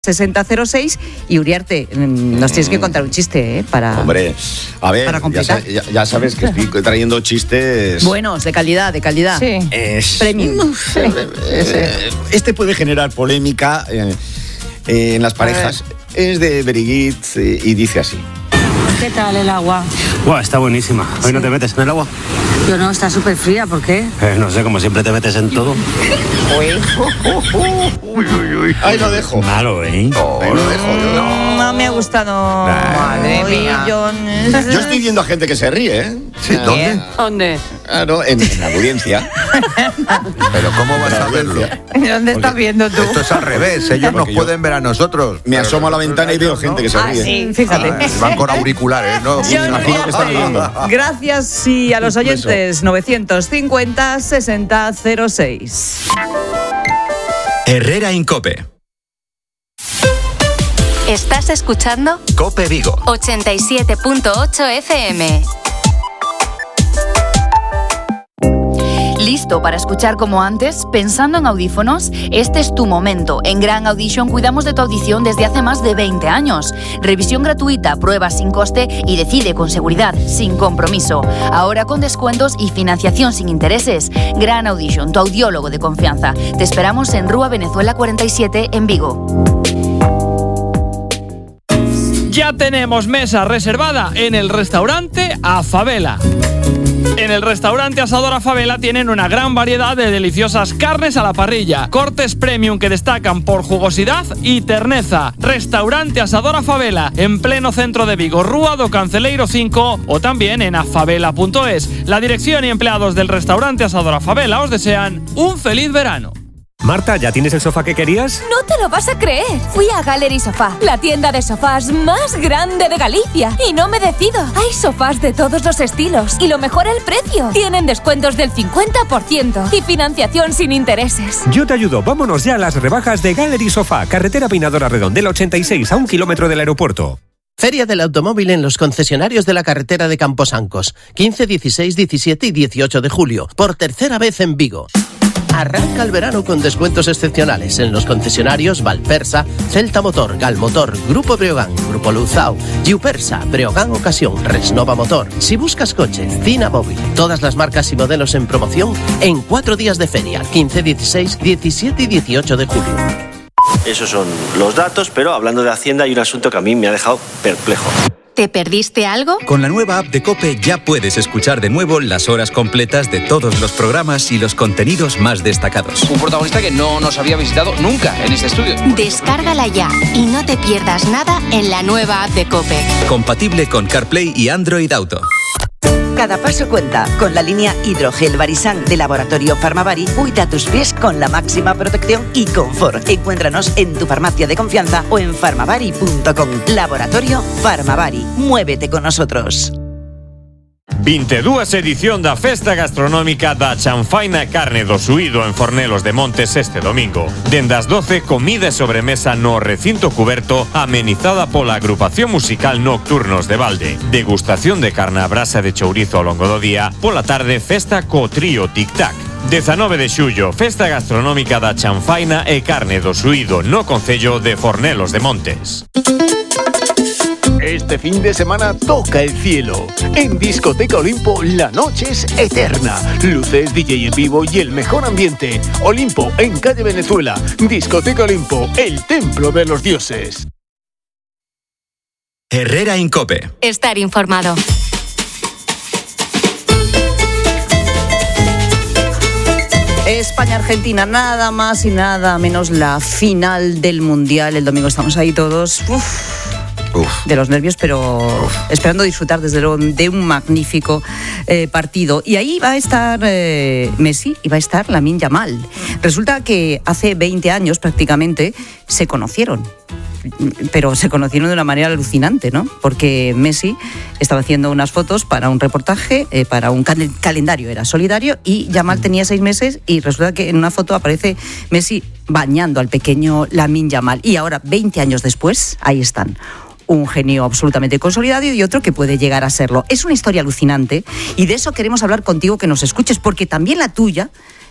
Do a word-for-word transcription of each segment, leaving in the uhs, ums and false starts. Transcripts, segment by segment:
sesenta cero seis. Y Uriarte, nos tienes que contar un chiste, ¿eh? Para, Hombre, a ver, para ya, sa- ya, ya sabes que estoy trayendo chistes... buenos, de calidad, de calidad. Sí. Es- Premium. Sí. Eh, Este puede generar polémica eh, eh, en las parejas. Es de Brigitte eh, y dice así. ¿Qué tal el agua? Buah, está buenísima. ¿Hoy no te metes en el agua? Yo no, está súper fría, ¿por qué? Eh, no sé, como siempre te metes en todo. Uy, uy, uy. Ahí lo dejo. Malo, ¿eh? Ahí lo dejo. yo. No me ha gustado. Madre Ay, mía. John. Yo estoy viendo a gente que se ríe, ¿eh? Sí, ¿dónde? ¿Dónde? Claro, en, en la audiencia. Pero ¿cómo vas En la a verlo? audiencia. ¿Dónde estás viendo tú? Esto es al revés, ellos nos Porque yo pueden ver a nosotros. Me pero asomo a la nosotros ventana y veo ellos, gente ¿no? que se Ah, ríe. sí, fíjate. Ah, van con auriculares, ¿no? Me imagino que están riendo. Gracias y a los Un beso. oyentes novecientos cincuenta sesenta cero seis. Herrera Incope. Estás escuchando Cope Vigo. ochenta y siete punto ocho F M. ¿Listo para escuchar como antes? ¿Pensando en audífonos? Este es tu momento. En Gran Audition cuidamos de tu audición desde hace más de veinte años. Revisión gratuita, pruebas sin coste y decide con seguridad, sin compromiso. Ahora con descuentos y financiación sin intereses. Gran Audition, tu audiólogo de confianza. Te esperamos en Rúa Venezuela cuarenta y siete en Vigo. Ya tenemos mesa reservada en el restaurante A Favela. En el restaurante Asador A Favela tienen una gran variedad de deliciosas carnes a la parrilla, cortes premium que destacan por jugosidad y terneza. Restaurante Asador A Favela, en pleno centro de Vigo, Rúa do Canceleiro cinco o también en afavela punto es. La dirección y empleados del restaurante Asador A Favela os desean un feliz verano. Marta, ¿ya tienes el sofá que querías? No te lo vas a creer. Fui a Gallery Sofá, la tienda de sofás más grande de Galicia. Y no me decido. Hay sofás de todos los estilos. Y lo mejor, el precio. Tienen descuentos del cincuenta por ciento. Y financiación sin intereses. Yo te ayudo. Vámonos ya a las rebajas de Gallery Sofá. Carretera Peinadora Redondela ochenta y seis, a un kilómetro del aeropuerto. Feria del Automóvil en los concesionarios de la carretera de Camposancos. quince, dieciséis, diecisiete y dieciocho de julio. Por tercera vez en Vigo. Arranca el verano con descuentos excepcionales en los concesionarios Valpersa, Celta Motor, Galmotor, Grupo Breogán, Grupo Luzao, Giupersa, Breogán Ocasión, Resnova Motor. Si buscas coche, Cina Móvil. Todas las marcas y modelos en promoción en cuatro días de feria, quince, dieciséis, diecisiete y dieciocho de julio. Esos son los datos, pero hablando de Hacienda hay un asunto que a mí me ha dejado perplejo. ¿Te perdiste algo? Con la nueva app de Cope ya puedes escuchar de nuevo las horas completas de todos los programas y los contenidos más destacados. Un protagonista que no nos había visitado nunca en este estudio. Descárgala ya y no te pierdas nada en la nueva app de COPE. Compatible con CarPlay y Android Auto. Cada paso cuenta. Con la línea Hidrogel Barisan de Laboratorio Farmavari, cuida tus pies con la máxima protección y confort. Encuéntranos en tu farmacia de confianza o en farmavari punto com. Laboratorio Farmavari. Muévete con nosotros. veintidós edición da Festa Gastronómica da Chanfaina Carne do Suído en Fornelos de Montes este domingo. Dende as doce, comida e sobremesa no recinto cuberto, amenizada pola agrupación musical Nocturnos de Valde. Degustación de carne a brasa de chourizo ao longo do día. Pola tarde, festa co trío Tic Tac. dezanove de xullo, Festa Gastronómica da Chanfaina e Carne do Suído no concello de Fornelos de Montes. Este fin de semana toca el cielo. En Discoteca Olimpo la noche es eterna. Luces, D J en vivo y el mejor ambiente. Olimpo en calle Venezuela. Discoteca Olimpo, el templo de los dioses. Herrera Incope. Estar informado. España-Argentina, nada más y nada menos la final del Mundial. El domingo estamos ahí todos. Uf. Uf. De los nervios, pero Uf. esperando disfrutar desde luego de un magnífico eh, partido. Y ahí va a estar eh, Messi y va a estar Lamine Yamal. Resulta que hace veinte años prácticamente se conocieron. Pero se conocieron de una manera alucinante, ¿no? Porque Messi estaba haciendo unas fotos para un reportaje, eh, para un cal- calendario, era solidario, y Yamal tenía seis meses y resulta que en una foto aparece Messi bañando al pequeño Lamine Yamal. Y ahora, veinte años después, ahí están. Un genio absolutamente consolidado y otro que puede llegar a serlo. Es una historia alucinante y de eso queremos hablar contigo, que nos escuches, porque también la tuya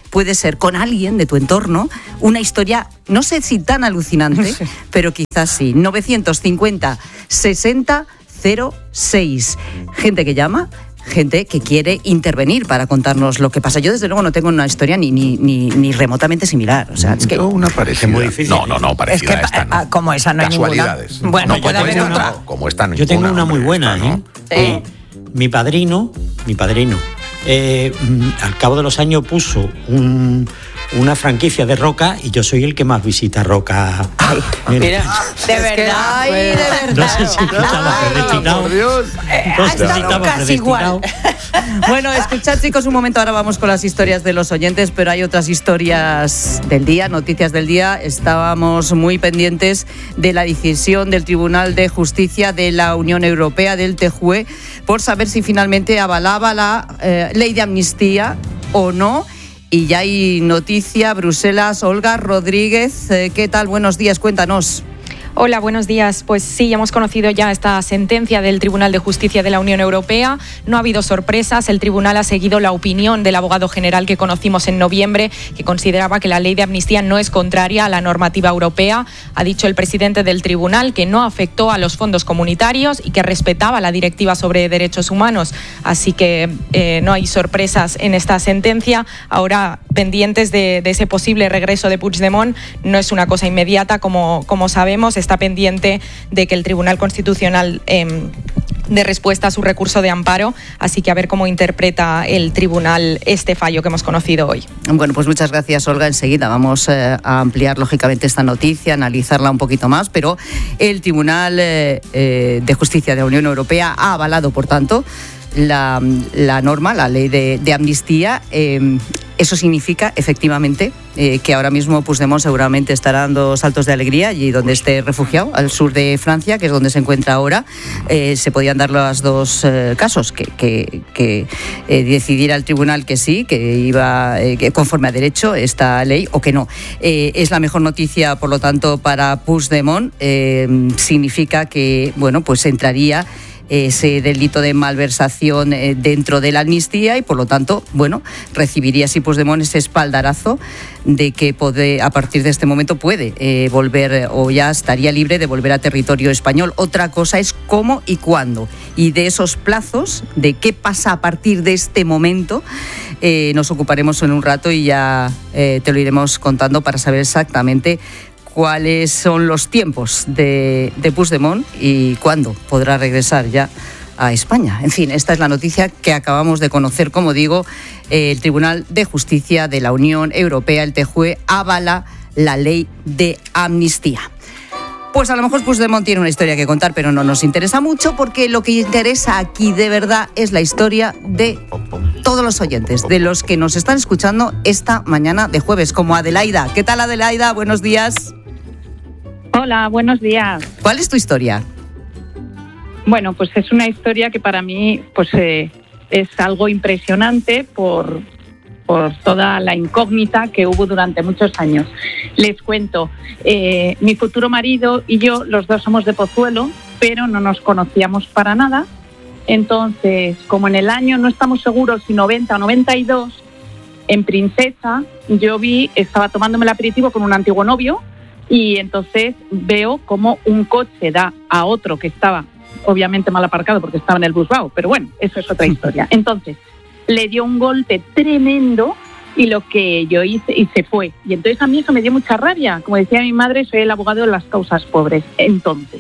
puede ser con alguien de tu entorno una historia, no sé si tan alucinante, pero quizás sí. novecientos cincuenta sesenta cero seis. Gente que llama, gente que quiere intervenir para contarnos lo que pasa. Yo, desde luego, no tengo una historia ni, ni, ni, ni remotamente similar. O sea, es que... Yo una parecida. muy difícil. No, no, no, parecida Es que, esta, no. ah, como esa no hay ninguna. Casualidades. Bueno, No, puede yo haber tengo otra. una, como esta no hay Yo tengo ninguna, una muy hombre, buena, esta no. ¿eh? ¿Eh? Mi padrino, mi padrino, eh, mm, al cabo de los años puso un, una franquicia de Roca y yo soy el que más visita Roca. Ay, Mira, mira, de verdad. Ay, de verdad. no sé si estaba predestinado. Por Dios. Eh, No ha sé si estado estaba casi predestinado. igual. Bueno, escuchad, chicos, un momento, ahora vamos con las historias de los oyentes, pero hay otras historias del día, noticias del día. Estábamos muy pendientes de la decisión del Tribunal de Justicia de la Unión Europea, del T J U E, por saber si finalmente avalaba la eh, ley de amnistía o no. Y ya hay noticia, Bruselas. Olga Rodríguez, eh, ¿qué tal? Buenos días, cuéntanos. Hola, buenos días. Pues sí, hemos conocido ya esta sentencia del Tribunal de Justicia de la Unión Europea. No ha habido sorpresas. El tribunal ha seguido la opinión del abogado general que conocimos en noviembre, que consideraba que la ley de amnistía no es contraria a la normativa europea. Ha dicho el presidente del tribunal que no afectó a los fondos comunitarios y que respetaba la directiva sobre derechos humanos. Así que eh, no hay sorpresas en esta sentencia. Ahora, pendientes de, de ese posible regreso de Puigdemont, no es una cosa inmediata, como, como sabemos. Está pendiente de que el Tribunal Constitucional eh, dé respuesta a su recurso de amparo, así que a ver cómo interpreta el tribunal este fallo que hemos conocido hoy. Bueno, pues muchas gracias, Olga. Enseguida vamos eh, a ampliar, lógicamente, esta noticia, analizarla un poquito más, pero el Tribunal eh, eh, de Justicia de la Unión Europea ha avalado, por tanto, la, la norma, la ley de, de amnistía. Eh, Eso significa, efectivamente, eh, que ahora mismo Puigdemont seguramente estará dando saltos de alegría allí donde esté refugiado, al sur de Francia, que es donde se encuentra ahora. Eh, se podían dar los dos eh, casos, que, que, que eh, decidiera el tribunal que sí, que iba eh, que conforme a derecho esta ley, o que no. Eh, es la mejor noticia, por lo tanto, para Puigdemont. Eh, significa que, bueno, pues entraría ese delito de malversación dentro de la amnistía y, por lo tanto, bueno, recibiría así Puigdemont ese espaldarazo de que puede, a partir de este momento puede eh, volver, o ya estaría libre de volver a territorio español. Otra cosa es cómo y cuándo, y de esos plazos, de qué pasa a partir de este momento, eh, nos ocuparemos en un rato y ya eh, te lo iremos contando para saber exactamente cuáles son los tiempos de, de Puigdemont y cuándo podrá regresar ya a España. En fin, esta es la noticia que acabamos de conocer. Como digo, eh, el Tribunal de Justicia de la Unión Europea, el T J U E, avala la ley de amnistía. Pues a lo mejor Puigdemont tiene una historia que contar, pero no nos interesa mucho, porque lo que interesa aquí de verdad es la historia de todos los oyentes, de los que nos están escuchando esta mañana de jueves, como Adelaida. ¿Qué tal, Adelaida? Buenos días. Hola, buenos días. ¿Cuál es tu historia? Bueno, pues es una historia que para mí pues eh, es algo impresionante por, por toda la incógnita que hubo durante muchos años. Les cuento, eh, mi futuro marido y yo, los dos somos de Pozuelo, pero no nos conocíamos para nada. Entonces, como en el año, no estamos seguros si noventa o noventa y dos, en Princesa, yo vi, estaba tomándome el aperitivo con un antiguo novio, y entonces veo como un coche da a otro que estaba obviamente mal aparcado porque estaba en el Busbao, pero bueno, eso es otra historia. Entonces le dio un golpe tremendo y lo que yo hice, y se fue. Y entonces a mí eso me dio mucha rabia. Como decía mi madre, soy el abogado de las causas pobres. Entonces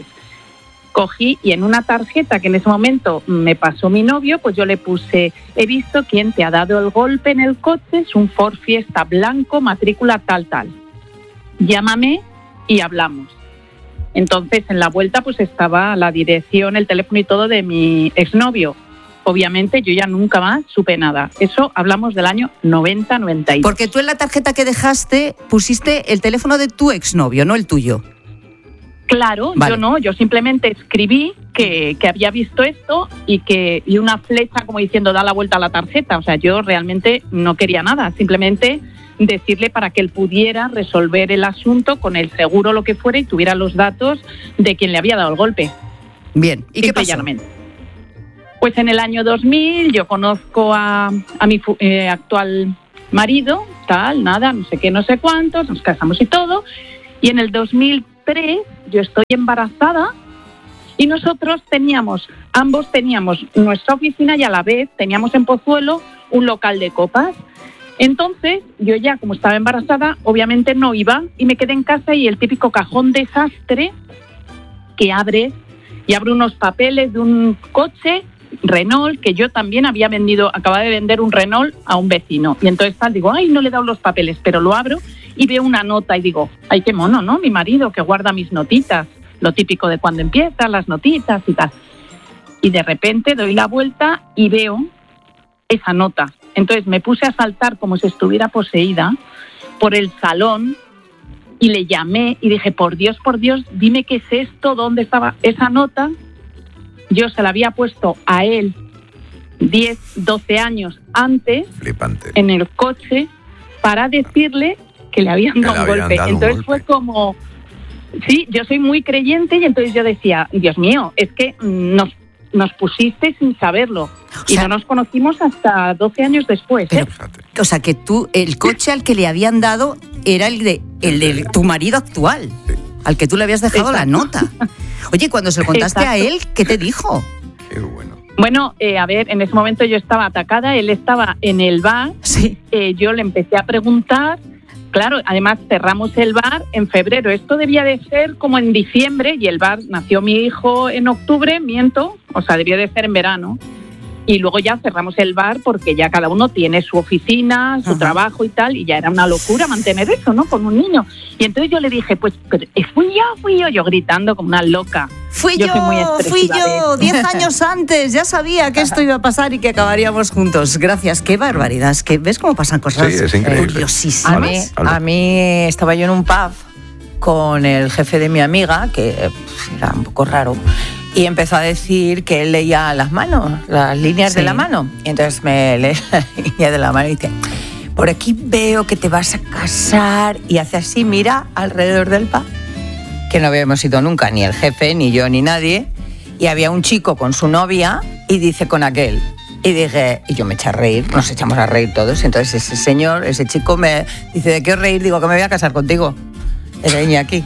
cogí y en una tarjeta que en ese momento me pasó mi novio, pues yo le puse: he visto quién te ha dado el golpe en el coche, es un Ford Fiesta blanco, matrícula tal, tal. Llámame y hablamos. Entonces, en la vuelta, pues estaba la dirección, el teléfono y todo de mi exnovio. Obviamente, yo ya nunca más supe nada. Eso hablamos del año noventa, noventa y dos. Porque tú en la tarjeta que dejaste pusiste el teléfono de tu exnovio, no el tuyo. Claro, vale. Yo no, yo simplemente escribí que, que había visto esto y que y una flecha como diciendo da la vuelta a la tarjeta. O sea, yo realmente no quería nada, simplemente decirle para que él pudiera resolver el asunto con el seguro, lo que fuera, y tuviera los datos de quien le había dado el golpe. Bien, ¿y qué pasó? Pues en el año dos mil yo conozco a, a mi eh, actual marido tal, nada, no sé qué, no sé cuántos, nos casamos y todo. Y en el dos mil tres yo estoy embarazada y nosotros teníamos, ambos teníamos nuestra oficina y a la vez teníamos en Pozuelo un local de copas. Entonces, yo ya, como estaba embarazada, obviamente no iba y me quedé en casa y el típico cajón desastre que abre y abre unos papeles de un coche Renault que yo también había vendido, acababa de vender un Renault a un vecino. Y entonces tal, digo, ay, no le he dado los papeles, pero lo abro y veo una nota y digo, ay, qué mono, ¿no? Mi marido que guarda mis notitas, lo típico de cuando empiezan las notitas y tal. Y de repente doy la vuelta y veo esa nota. Entonces me puse a saltar como si estuviera poseída por el salón y le llamé y dije, por Dios, por Dios, dime qué es esto, dónde estaba esa nota. Yo se la había puesto a él diez, doce años antes, Flipante. en el coche, para decirle que le habían dado un golpe. Dado un entonces golpe. fue como, sí, yo soy muy creyente y entonces yo decía, Dios mío, es que nos, nos pusiste sin saberlo. Y no nos conocimos hasta doce años después. ¿eh? O sea, que tú, el coche al que le habían dado era el de, el de tu marido actual, al que tú le habías dejado Exacto. la nota. Oye, cuando se lo contaste Exacto. a él, ¿qué te dijo? Bueno, eh, a ver, en ese momento yo estaba atacada, él estaba en el bar, sí. eh, yo le empecé a preguntar, claro, además cerramos el bar en febrero, esto debía de ser como en diciembre y el bar, nació mi hijo en octubre, miento, o sea, debió de ser en verano. Y luego ya cerramos el bar porque ya cada uno tiene su oficina, su Ajá. trabajo y tal, y ya era una locura mantener eso, ¿no? Con un niño. Y entonces yo le dije, pues, pero fui yo, fui yo, yo gritando como una loca. Fui yo, yo soy muy fui yo, diez años antes, ya sabía que esto iba a pasar y que acabaríamos juntos. Gracias, qué barbaridad, es que ves cómo pasan cosas Sí, es increíble. curiosísimas. A mí, a mí estaba yo en un pub con el jefe de mi amiga, que pues, era un poco raro, y empezó a decir que él leía las manos, las líneas sí. de la mano. Y entonces me lee la línea de la mano y dice, por aquí veo que te vas a casar. Y hace así, mira alrededor del pub, que no habíamos ido nunca, ni el jefe, ni yo, ni nadie. Y había un chico con su novia y dice con aquel. Y dije, y yo me eché a reír, nos echamos a reír todos. Entonces ese señor, ese chico me dice, ¿de qué os reír? Digo, que me voy a casar contigo. Era Iñaki.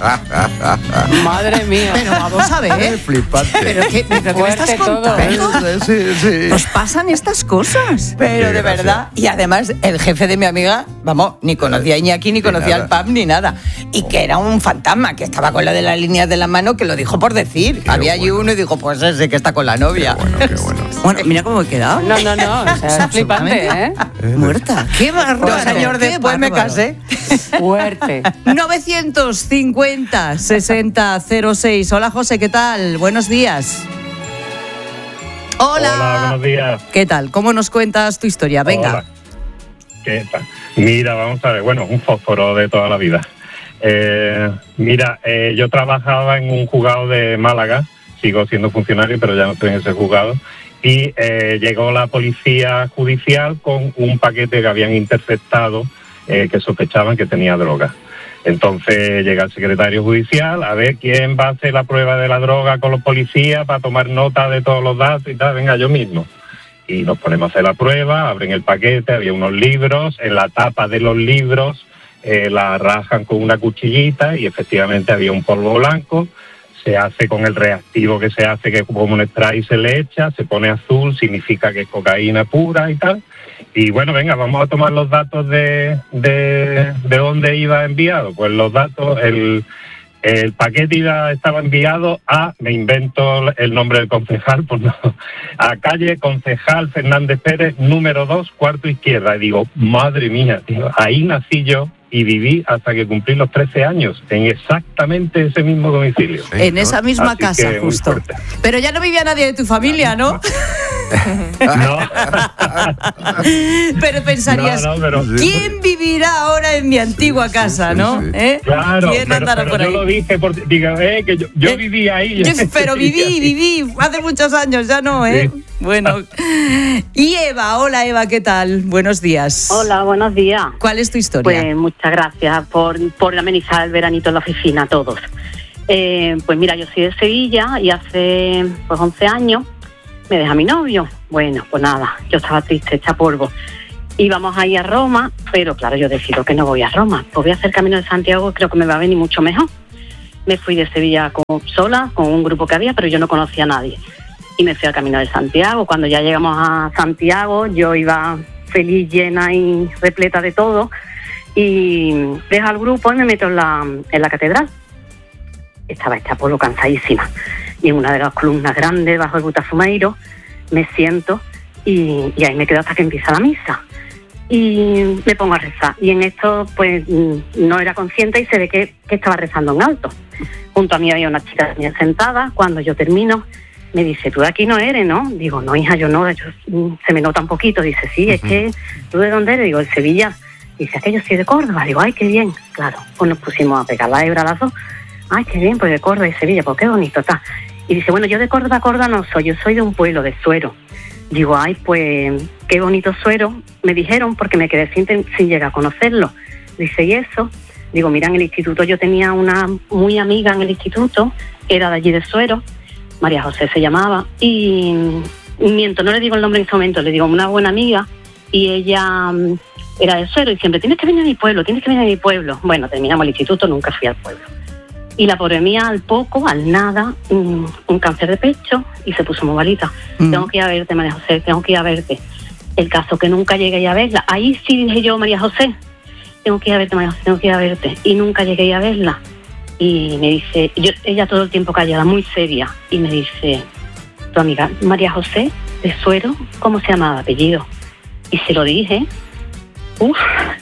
Madre mía. Pero vamos a ver. Es flipante. Pero qué, pero ¿qué me estás contando? Sí, sí. Nos pasan estas cosas. Pero Qué de gracia. verdad. Y además, el jefe de mi amiga, vamos, ni conocía a Iñaki, ni conocía al pub, ni nada. Y que era un fantasma, que estaba con la de las líneas de la mano, que lo dijo por decir. Qué Había allí bueno. uno y dijo, pues ese que está con la novia. Qué bueno, qué bueno. Bueno, mira cómo he quedado. No, no, no. O sea, es flipante, ¿eh? Muerta. Qué bárbaro. Dos años qué después me bárbaro. casé. Fuerte. novecientos cincuenta sesenta cero seis. Hola, José, ¿qué tal? Buenos días. Hola. Hola, buenos días. ¿Qué tal? ¿Cómo nos cuentas tu historia? Venga. Hola. ¿Qué tal? Mira, vamos a ver, bueno, un fósforo de toda la vida. Eh, mira, eh, yo trabajaba en un juzgado de Málaga, sigo siendo funcionario, pero ya no estoy en ese juzgado, y eh, llegó la policía judicial con un paquete que habían interceptado eh, que sospechaban que tenía droga. Entonces llega el secretario judicial a ver quién va a hacer la prueba de la droga con los policías para tomar nota de todos los datos y tal, venga, yo mismo. Y nos ponemos a hacer la prueba, abren el paquete, había unos libros, en la tapa de los libros eh, la rajan con una cuchillita y efectivamente había un polvo blanco, se hace con el reactivo que se hace, que es como un spray se le echa, se pone azul, significa que es cocaína pura y tal. Y bueno, venga, vamos a tomar los datos de, de, de dónde iba enviado. Pues los datos, el, el paquete iba, estaba enviado a, me invento el nombre del concejal, pues no, a calle Concejal Fernández Pérez, número dos, cuarto izquierda. Y digo, madre mía, tío, ahí nací yo y viví hasta que cumplí los trece años, en exactamente ese mismo domicilio. En esa misma Así casa, que muy justo. fuerte. Pero ya no vivía nadie de tu familia, ¿no? No. Pero pensarías, No, no, pero- ¿quién vivirá ahora en mi antigua casa, no? ¿Eh? Claro, ¿Quién pero, andará pero por yo ahí? lo dije, por, diga, eh, que yo, yo Eh, viví ahí. Yo- pero viví, viví, hace muchos años, ya no, ¿eh? Sí. Bueno. Y Eva, hola Eva, ¿qué tal? Buenos días. Hola, buenos días. ¿Cuál es tu historia? Pues muchas gracias por, por amenizar el veranito en la oficina a todos. Eh, pues mira, yo soy de Sevilla y hace pues once años me deja mi novio. Bueno, pues nada, yo estaba triste, hecha polvo. íbamos a ir a Roma, pero claro, yo decido que no voy a Roma. Pues voy a hacer Camino de Santiago, creo que me va a venir mucho mejor. Me fui de Sevilla con, sola, con un grupo que había, pero yo no conocía a nadie. Y me fui al Camino de Santiago. Cuando ya llegamos a Santiago, yo iba feliz, llena y repleta de todo. Y dejo al grupo y me meto en la, en la catedral. Estaba hecha polvo, cansadísima. Y en una de las columnas grandes, bajo el Butafumeiro, me siento y, y ahí me quedo hasta que empieza la misa. Y me pongo a rezar. Y en esto, pues, no era consciente y se ve que, que estaba rezando en alto. Junto a mí había una chica también sentada. Cuando yo termino, me dice, tú de aquí no eres, ¿no? Digo, no, hija, yo no. Yo, se me nota un poquito. Dice, sí, es que, ¿tú de dónde eres? Digo, de Sevilla. Dice, es que yo soy de Córdoba. Digo, ay, qué bien. Claro, pues nos pusimos a pegar la hebra a las dos. Ay, qué bien, pues de Córdoba y Sevilla, pues qué bonito está. Y dice, bueno, yo de Córdoba, Córdoba no soy, yo soy de un pueblo, de Suero. Digo, ay, pues qué bonito Suero. Me dijeron porque me quedé sin, sin llegar a conocerlo. Dice, ¿y eso? Digo, mira, en el instituto yo tenía una muy amiga en el instituto, era de allí de Suero, María José se llamaba, y miento, no le digo el nombre en ese momento, le digo una buena amiga, y ella um, era de Suero, y siempre, tienes que venir a mi pueblo, tienes que venir a mi pueblo. Bueno, terminamos el instituto, nunca fui al pueblo. Y la pobre mía, al poco, al nada, un, un cáncer de pecho y se puso muy malita. Mm. Tengo que ir a verte, María José, tengo que ir a verte. El caso que nunca llegué a verla. Ahí sí dije yo, María José, tengo que ir a verte, María José, tengo que ir a verte. Y nunca llegué a verla. Y me dice, yo, ella todo el tiempo callada, muy seria. Y me dice, tu amiga María José de Suero, ¿cómo se llamaba? Apellido. Y se lo dije. Uf,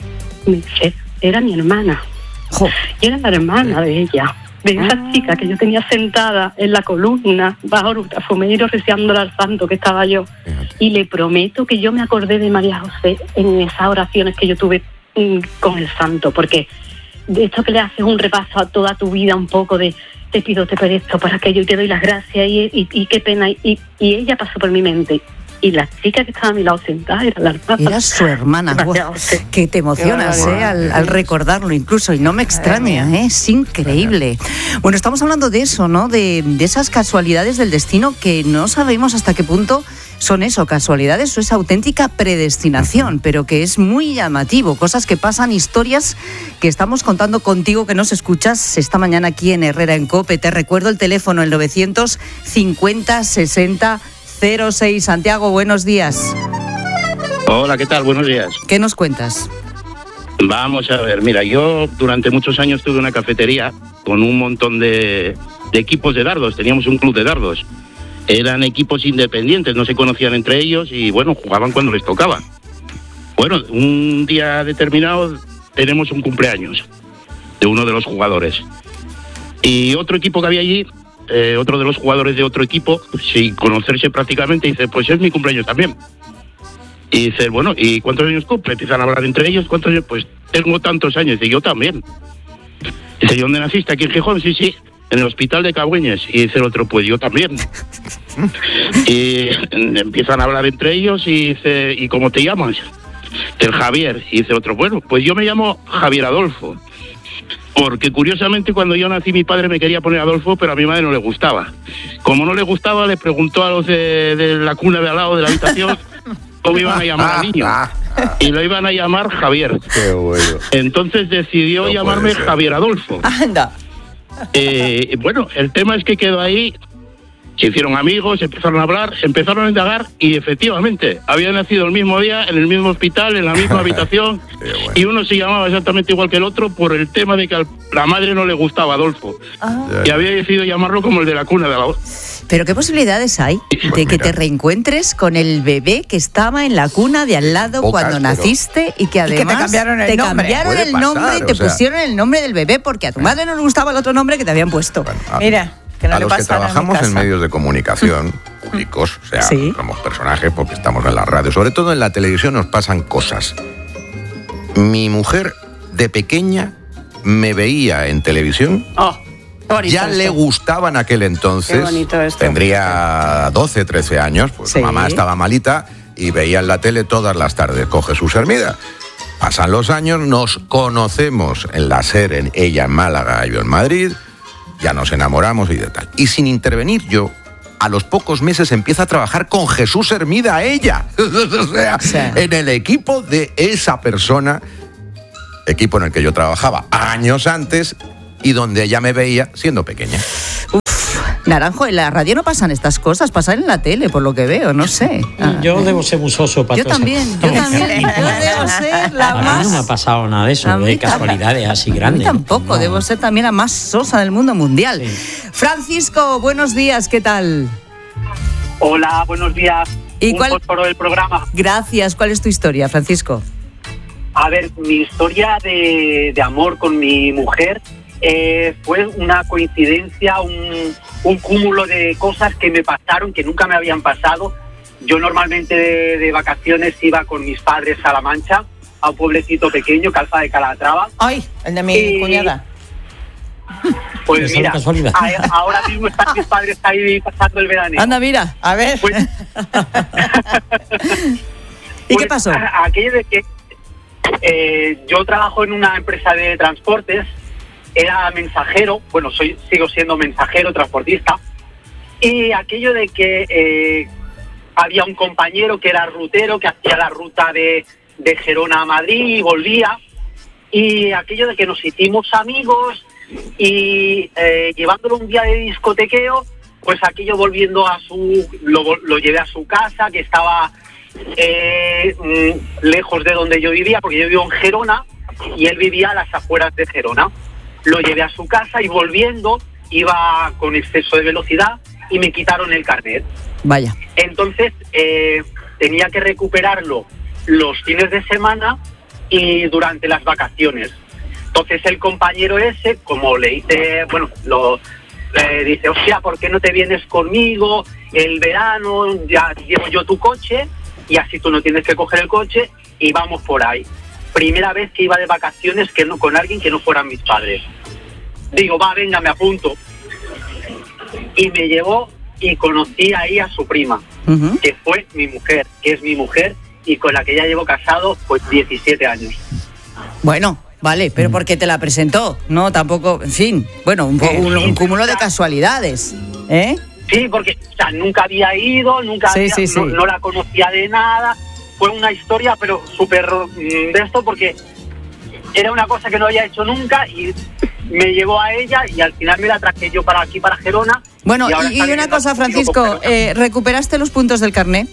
me dice, era mi hermana. Oh. Era la hermana de ella. De esa ah. chica que yo tenía sentada en la columna bajo el Butafumeiro rezando al santo que estaba yo. Y le prometo que yo me acordé de María José en esas oraciones que yo tuve mm, con el santo, porque de esto que le haces un repaso a toda tu vida, un poco de te pido, te perezco para que yo te doy las gracias y, y, y qué pena. Y, y ella pasó por mi mente. Y la chica que estaba a mi lado sentada era la hermana. Era su hermana. Wow, que te emocionas eh, al, al recordarlo incluso. Y no me extraña, ¿eh? Es increíble. Bueno, estamos hablando de eso, ¿no? De, de esas casualidades del destino que no sabemos hasta qué punto son eso, casualidades o es auténtica predestinación, pero que es muy llamativo. Cosas que pasan, historias que estamos contando contigo, que nos escuchas esta mañana aquí en Herrera en COPE. Te recuerdo el teléfono, el novecientos cincuenta sesenta cero seis. Santiago, buenos días. Hola, ¿qué tal? Buenos días. ¿Qué nos cuentas? Vamos a ver, mira, yo durante muchos años tuve una cafetería con un montón de, de equipos de dardos, teníamos un club de dardos. Eran equipos independientes, no se conocían entre ellos y bueno, jugaban cuando les tocaba. Bueno, un día determinado tenemos un cumpleaños de uno de los jugadores. Y otro equipo que había allí, Eh, otro de los jugadores de otro equipo, sin conocerse prácticamente, dice, pues es mi cumpleaños también. Y dice, bueno, ¿y cuántos años cumple? Empiezan a hablar entre ellos, ¿cuántos años? Pues tengo tantos años. Dice, yo también. Dice, ¿y dónde naciste? ¿Aquí en Gijón? Sí, sí, en el hospital de Cagüeñes. Y dice el otro, pues yo también. Y empiezan a hablar entre ellos y dice, ¿y cómo te llamas? El Javier. Y dice otro, bueno, pues yo me llamo Javier Adolfo. Porque curiosamente cuando yo nací mi padre me quería poner Adolfo, pero a mi madre no le gustaba. Como no le gustaba, le preguntó a los de, de la cuna de al lado de la habitación cómo iban a llamar al niño. Y lo iban a llamar Javier. Qué bueno. Entonces decidió no llamarme Javier Adolfo. Anda. Eh, bueno, el tema es que quedó ahí. Se hicieron amigos, empezaron a hablar, empezaron a indagar y efectivamente había nacido el mismo día, en el mismo hospital, en la misma habitación bueno. Y uno se llamaba exactamente igual que el otro por el tema de que a la madre no le gustaba Adolfo ah. y había decidido llamarlo como el de la cuna de la voz. Pero ¿qué posibilidades hay pues de que mira. te reencuentres con el bebé que estaba en la cuna de al lado Pocas, cuando naciste y que además y que te cambiaron el te nombre, cambiaron el nombre pasar, y te sea... pusieron el nombre del bebé porque a tu madre no le gustaba el otro nombre que te habían puesto? Bueno, a... Mira. Que no a le los que trabajamos en, en medios de comunicación públicos, o sea, ¿sí? somos personajes porque estamos en la radio, sobre todo en la televisión nos pasan cosas. Mi mujer de pequeña me veía en televisión, oh, ya esto. Le gustaba en aquel entonces, tendría doce, trece años, pues sí. Su mamá estaba malita y veía en la tele todas las tardes, coge su Sermida. Pasan los años, nos conocemos en la SER, en ella en Málaga, yo en Madrid. Ya nos enamoramos y de tal. Y sin intervenir yo, a los pocos meses empieza a trabajar con Jesús Hermida, ella. O sea, sí. En el equipo de esa persona, equipo en el que yo trabajaba años antes y donde ella me veía siendo pequeña. Naranjo, en la radio no pasan estas cosas, pasan en la tele, por lo que veo, no sé. Ah, yo debo ser muy soso para Yo también, yo también. Yo debo ser la a más... mí no me ha pasado nada de eso, de casualidades así grandes. A mí tampoco, no. Debo ser también la más sosa del mundo mundial. Sí. Francisco, buenos días, ¿qué tal? Hola, buenos días. ¿Y Un cuál? fósforo del programa. Gracias, ¿cuál es tu historia, Francisco? A ver, mi historia de, de amor con mi mujer eh, fue una coincidencia, un... un cúmulo de cosas que me pasaron, que nunca me habían pasado. Yo normalmente de, de vacaciones iba con mis padres a La Mancha, a un pueblecito pequeño, Calza de Calatrava. ¡Ay! El de mi y, cuñada. Pues mira, a, ahora mismo están mis padres ahí pasando el verano. Anda, mira, a ver. Pues, ¿Y pues, qué pasó? A, aquello de que eh, yo trabajo en una empresa de transportes. Era mensajero, bueno, soy sigo siendo mensajero, transportista, y aquello de que eh, había un compañero que era rutero, que hacía la ruta de, de Gerona a Madrid y volvía, y aquello de que nos hicimos amigos y eh, llevándolo un día de discotequeo, pues aquello volviendo a su, lo, lo llevé a su casa, que estaba eh, mm, lejos de donde yo vivía, porque yo vivo en Gerona y él vivía a las afueras de Gerona. Lo llevé a su casa y volviendo iba con exceso de velocidad y me quitaron el carnet. Vaya. Entonces eh, tenía que recuperarlo los fines de semana y durante las vacaciones. Entonces el compañero ese, como le hice, bueno, lo eh, dice, hostia, ¿por qué no te vienes conmigo? El verano ya llevo yo tu coche y así tú no tienes que coger el coche y vamos por ahí. Primera vez que iba de vacaciones que no con alguien que no fueran mis padres. Digo, va, venga, me apunto. Y me llevó y conocí ahí a su prima, uh-huh. que fue mi mujer, que es mi mujer y con la que ya llevo casado pues diecisiete años. Bueno, vale, pero ¿por qué te la presentó? No, tampoco, en fin, bueno, un, un, un cúmulo de casualidades, ¿eh? Sí, porque o sea, nunca había ido, nunca sí, había, sí, sí. No, no la conocía de nada. Fue una historia, pero súper de esto, porque era una cosa que no había hecho nunca y me llevó a ella y al final me la traje yo para aquí, para Gerona. Bueno, y, y una cosa, Francisco, eh, ¿recuperaste los puntos del carné?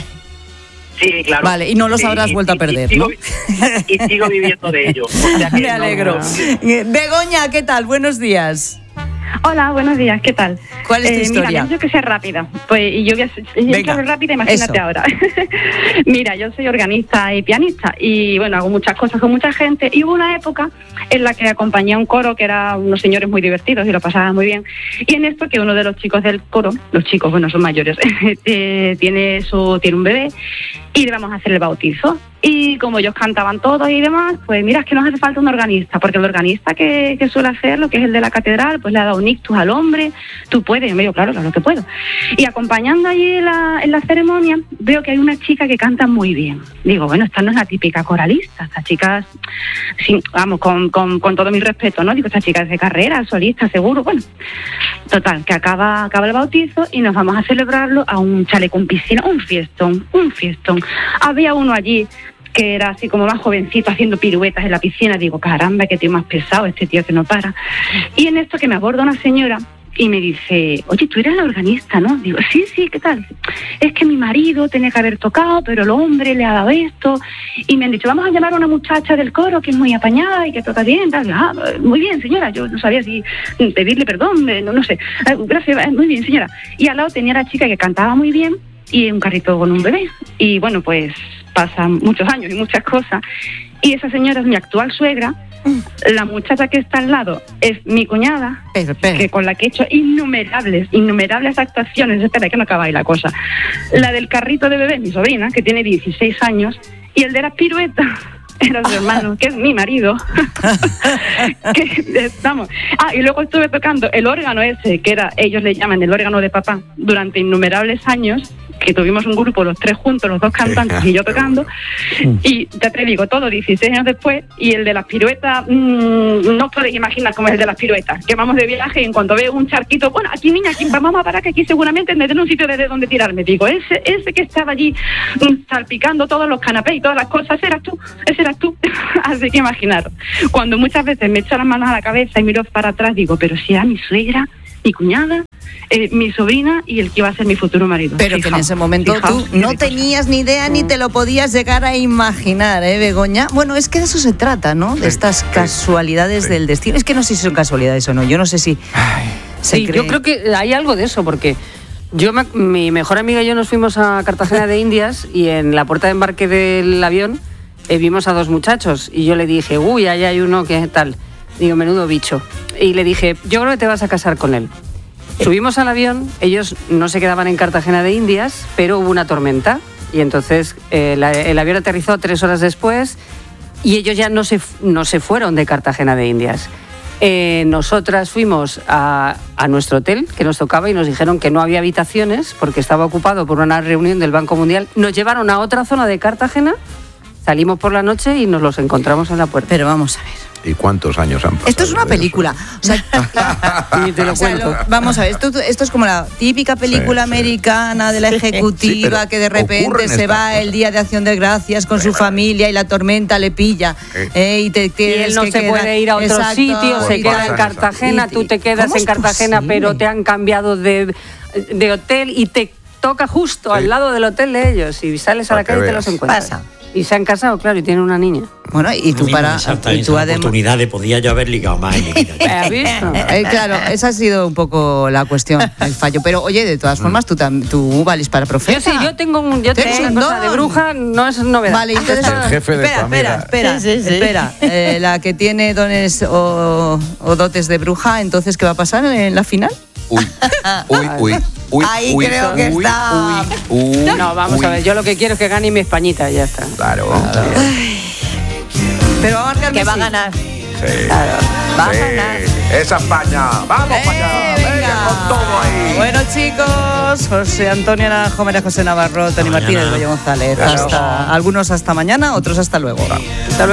Sí, claro. Vale, y no los sí, habrás y, vuelto y, a perder, y sigo, ¿no? Y sigo viviendo de ello. O sea me alegro. No, no. Begoña, ¿qué tal? Buenos días. Hola, buenos días, ¿qué tal? ¿Cuál es tu eh, historia? Mira, yo que sea rápida, pues y yo voy a ser rápida, imagínate eso. Ahora. Mira, yo soy organista y pianista y bueno, hago muchas cosas con mucha gente y hubo una época en la que acompañé a un coro que eran unos señores muy divertidos y lo pasaban muy bien y en esto que uno de los chicos del coro, los chicos, bueno, son mayores, eh, tiene su tiene un bebé y le vamos a hacer el bautizo. Y como ellos cantaban todos y demás, pues mira, es que nos hace falta un organista, porque el organista que, que suele hacer, lo que es el de la catedral, pues le ha dado un ictus al hombre, tú puedes, y me digo, claro, claro que puedo. Y acompañando allí en la, en la ceremonia, veo que hay una chica que canta muy bien. Digo, bueno, esta no es la típica coralista, esta chica, sí, vamos, con, con, con todo mi respeto, ¿no? Digo, esta chica es de carrera, solista, seguro, bueno. Total, que acaba, acaba el bautizo y nos vamos a celebrarlo a un chaleco con piscina, un fiestón, un fiestón. Había uno allí que era así como más jovencito haciendo piruetas en la piscina. Digo, caramba, qué tío más pesado este tío que no para. Y en esto que me aborda una señora y me dice, oye, tú eres la organista, ¿no? Digo, sí, sí, ¿qué tal? Es que mi marido tenía que haber tocado, pero el hombre le ha dado esto. Y me han dicho, vamos a llamar a una muchacha del coro que es muy apañada y que toca bien, tal. Ah, muy bien, señora, yo no sabía si pedirle perdón, no, no sé. Gracias, muy bien, señora. Y al lado tenía la chica que cantaba muy bien y un carrito con un bebé. Y bueno, pues pasan muchos años y muchas cosas. Y esa señora es mi actual suegra. La muchacha que está al lado es mi cuñada, pero, pero. que con la que he hecho innumerables, innumerables actuaciones. Espera, que no acaba ahí la cosa. La del carrito de bebé, mi sobrina, que tiene dieciséis años, y el de las piruetas era su hermano, que es mi marido. que estamos. Ah, y luego estuve tocando el órgano ese, que era, ellos le llaman el órgano de papá, durante innumerables años. que tuvimos un grupo, los tres juntos, los dos cantantes y yo tocando, y ya te digo, todo dieciséis años después, y el de las piruetas, mmm, no os podéis imaginar cómo es el de las piruetas, que vamos de viaje y en cuanto veo un charquito, bueno, aquí niña, aquí vamos a parar, que aquí seguramente me den un sitio desde donde tirarme, digo, ese, ese que estaba allí mmm, salpicando todos los canapés y todas las cosas, ese eras tú, ese eras tú, así que imaginaros, cuando muchas veces me echo las manos a la cabeza y miro para atrás, digo, pero si era mi suegra, mi cuñada, eh, mi sobrina y el que iba a ser mi futuro marido. Pero fijaos, que en ese momento fijaos, tú no tenías ni idea ni te lo podías llegar a imaginar, ¿eh, Begoña? Bueno, es que de eso se trata, ¿no? De estas casualidades sí. del destino. Es que no sé si son casualidades o no. Yo no sé si... Ay, sí, cree... yo creo que hay algo de eso, porque yo, me, mi mejor amiga y yo nos fuimos a Cartagena de Indias y en la puerta de embarque del avión eh, vimos a dos muchachos y yo le dije, uy, ahí hay uno que tal... Digo, menudo bicho. Y le dije, yo creo que te vas a casar con él. Subimos al avión, ellos no se quedaban en Cartagena de Indias, pero hubo una tormenta. Y entonces eh, la, el avión aterrizó tres horas después y ellos ya no se, no se fueron de Cartagena de Indias. Eh, nosotras fuimos a, a nuestro hotel, que nos tocaba, y nos dijeron que no había habitaciones porque estaba ocupado por una reunión del Banco Mundial. Nos llevaron a otra zona de Cartagena, salimos por la noche y nos los encontramos en la puerta. Pero vamos a ver. ¿Y cuántos años han pasado? Esto es una película. O sea, y te lo o sea, cuento. Lo, vamos a ver, esto, esto es como la típica película sí, americana de la ejecutiva sí, que de repente se va el Día de Acción de Gracias con su familia y la tormenta le pilla. Eh, y, te, y él no se queda, puede ir a otro exacto, sitio, se queda en Cartagena, tú te quedas en Cartagena, posible? Pero te han cambiado de, de hotel y te toca justo sí. al lado del hotel de ellos y sales a la calle y te los encuentras. Pasa. Y se han casado, claro, y tienen una niña. Bueno, y tú para... Y tú además... oportunidades podía yo haber ligado más en mi vida. eh, claro, esa ha sido un poco la cuestión, el fallo. Pero, oye, de todas formas, tú, tú vales para profeta. Yo sí, yo tengo, un, yo tengo una cosa de bruja, no es novedad. Vale, entonces... El jefe de espera, tu espera, espera, sí, sí, sí. espera. Eh, la que tiene dones o, o dotes de bruja, entonces, ¿qué va a pasar en la final? Uy, uy, uy. Uy, Ahí uy, creo que uy, está. Uy, uy, no, vamos uy. a ver, yo lo que quiero es que gane mi Españita y ya está. Claro. claro. Pero va a marcar que Messi. va a ganar. Sí. Claro, va sí. a ganar. Esa España. Vamos eh, para allá. Venga. Venga con todo ahí. Bueno, chicos, José Antonio Naranjo, María José Navarro, Tony Martínez, Bello González. Hasta, algunos hasta mañana, otros hasta luego. Hasta luego.